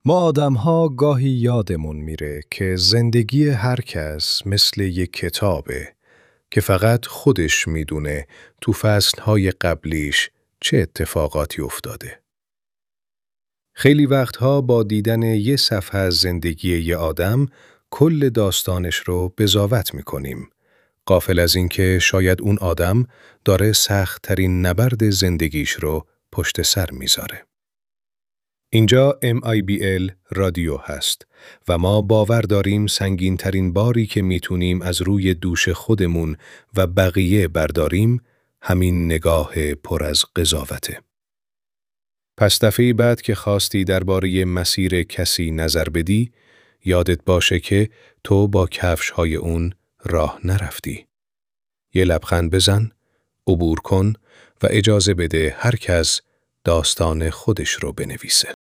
ما آدم‌ها گاهی یادمون میره که زندگی هر کس مثل یک کتابه که فقط خودش میدونه تو فصلهای قبلیش چه اتفاقاتی افتاده. خیلی وقتها با دیدن یه صفحه از زندگی یه آدم کل داستانش رو قضاوت میکنیم، غافل از اینکه شاید اون آدم داره سخت‌ترین نبرد زندگیش رو پشت سر میذاره. اینجا MIBL رادیو هست و ما باور داریم سنگین‌ترین باری که میتونیم از روی دوش خودمون و بقیه برداریم همین نگاه پر از قضاوته. پس دفعه بعد که خواستی درباره مسیر کسی نظر بدی، یادت باشه که تو با کفش‌های اون راه نرفتی. یه لبخند بزن، عبور کن و اجازه بده هر کس داستان خودش رو بنویسه.